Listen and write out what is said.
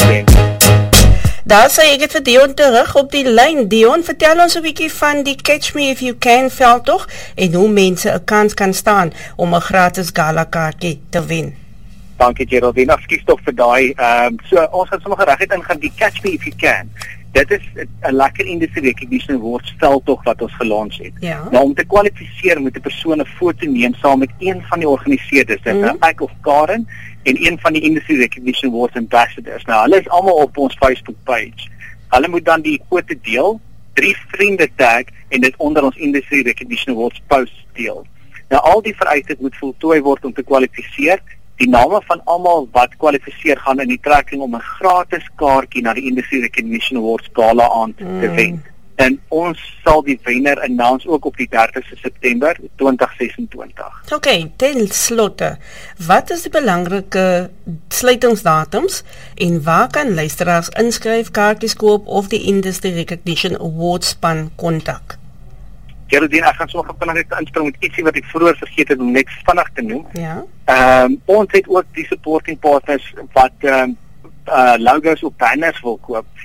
bespreek. Daar sê ek het vir Dion terug op die lyn. Dion, vertel ons 'n bietjie van die Catch Me If You Can veldtog en hoe mense 'n kans kan staan om 'n gratis gala kaartjie te wen. Dankie Geraldine, ekskuus tog vir daai. So ons gaan sommer reguit ingaan die Catch Me If You Can. Dit is 'n lekker Industry Recognition Awards veldtog wat ons gelons het. Ja. Nou om te kwalifiseer moet 'n persoon 'n foto neem saam met een van die organiseerders, dit is ek of Karen en een van die Industry Recognition Awards ambassadors. Nou hulle is almal op ons Facebook page. Hulle moet dan die foto deel, 3 vriende tag en dit onder ons Industry Recognition Awards post deel. Nou al die vereistes moet voltooi word om te kwalifiseer. Die name van almal wat kwalifiseer gaan in die trekking om 'n gratis kaartjie na die Industry Recognition Awards gala aand te wen. En ons sal die wenner announce ook op die 30ste September 2026. Okay, ten slotte, wat is die belangrike sluitingsdatums en waar kan luisteraars inskryf, kaartjies koop of die Industry Recognition Awards span kontak? Geraldine, ek gaan sommer vinnig inspring met ietsie wat ek vroeër vergeet het om net vinnig te noem. Ja. Ons het ook die supporting partners wat logos op banners wil koop.